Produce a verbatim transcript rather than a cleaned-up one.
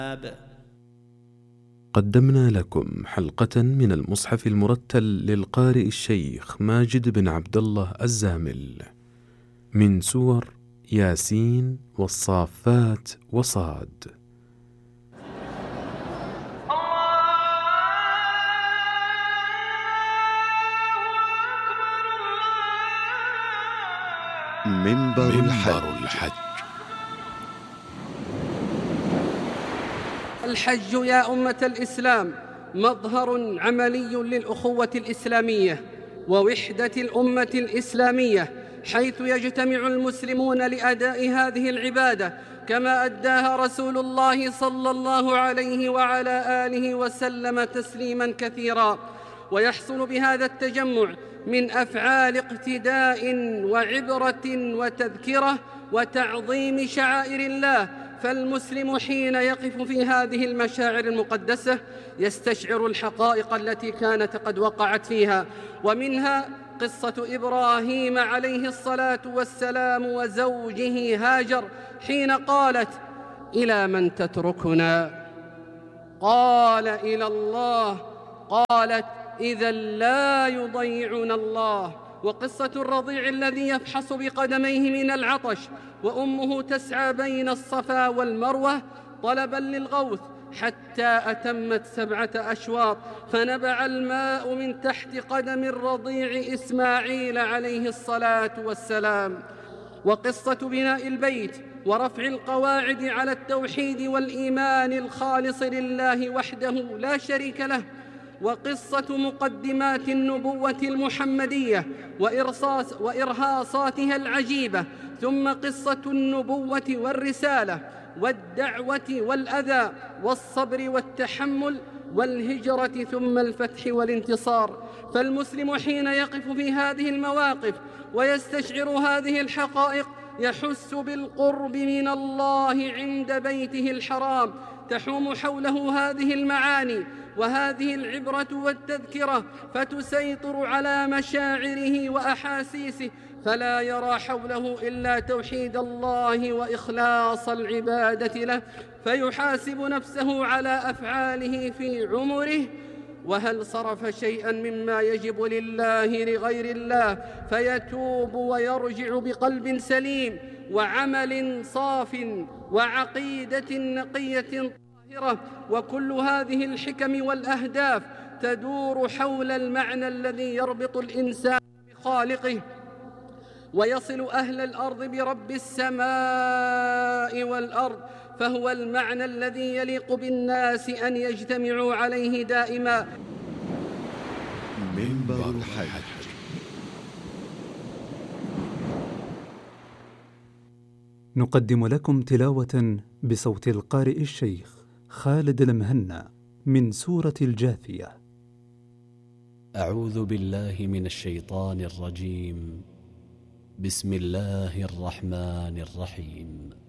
قدمنا لكم حلقة من المصحف المرتل للقارئ الشيخ ماجد بن عبد الله الزامل من سور ياسين والصافات وصاد. منبر الحج. الحج يا أمة الإسلام مظهر عملي للأخوة الإسلامية ووحدة الأمة الإسلامية، حيث يجتمع المسلمون لأداء هذه العبادة كما أداها رسول الله صلى الله عليه وعلى آله وسلم تسليما كثيرا. ويحصل بهذا التجمع من أفعال اقتداء وعبرة وتذكرة وتعظيم شعائر الله، فالمسلم حين يقف في هذه المشاعر المقدسة يستشعر الحقائق التي كانت قد وقعت فيها، ومنها قصة إبراهيم عليه الصلاة والسلام وزوجه هاجر حين قالت: إلى من تتركنا؟ قال: إلى الله. قالت: إذا لا يضيعنا الله. وقصة الرضيع الذي يفحص بقدميه من العطش وأمه تسعى بين الصفا والمروة طلبا للغوث حتى أتمت سبعة أشواط فنبع الماء من تحت قدم الرضيع إسماعيل عليه الصلاة والسلام. وقصة بناء البيت ورفع القواعد على التوحيد والإيمان الخالص لله وحده لا شريك له. وقصة مقدمات النبوة المحمدية وإرصاص وإرهاصاتها العجيبة، ثم قصة النبوة والرسالة والدعوة والأذى والصبر والتحمل والهجرة ثم الفتح والانتصار. فالمسلم حين يقف في هذه المواقف ويستشعر هذه الحقائق يحس بالقرب من الله عند بيته الحرام، تحوم حوله هذه المعاني وهذه العبرة والتذكرة فتسيطر على مشاعره وأحاسيسه، فلا يرى حوله إلا توحيد الله وإخلاص العبادة له، فيحاسب نفسه على أفعاله في عمره، وهل صرف شيئا مما يجب لله لغير الله، فيتوب ويرجع بقلب سليم وعمل صاف وعقيدة نقية طاهرة. وكل هذه الحكم والأهداف تدور حول المعنى الذي يربط الإنسان بخالقه ويصل أهل الأرض برب السماء والأرض، فهو المعنى الذي يليق بالناس أن يجتمعوا عليه دائما. منبر الحج. نقدم لكم تلاوة بصوت القارئ الشيخ خالد المهنا من سورة الجاثية. أعوذ بالله من الشيطان الرجيم. بسم الله الرحمن الرحيم.